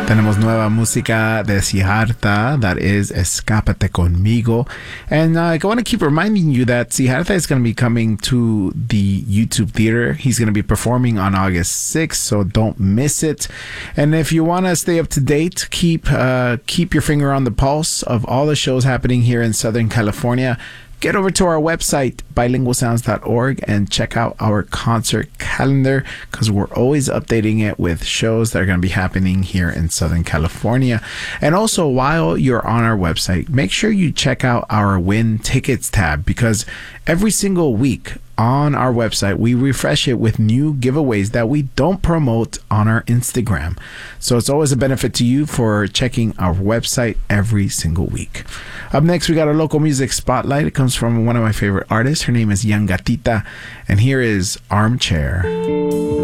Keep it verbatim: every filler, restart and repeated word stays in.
Tenemos nueva música de Siddhartha, that is Escápate Conmigo. And uh, I want to keep reminding you that Siddhartha is going to be coming to the YouTube Theater. He's going to be performing on August sixth, so don't miss it. And if you want to stay up to date, keep uh, keep your finger on the pulse of all the shows happening here in Southern California. Get over to our website, bilingual sounds dot org, and check out our concert calendar because we're always updating it with shows that are going to be happening here in Southern California. And also, while you're on our website, make sure you check out our Win Tickets tab because every single week on our website, we refresh it with new giveaways that we don't promote on our Instagram. So it's always a benefit to you for checking our website every single week. Up next, we got our local music spotlight. It comes from one of my favorite artists. Her name is Young Gatita, and here is Armchair.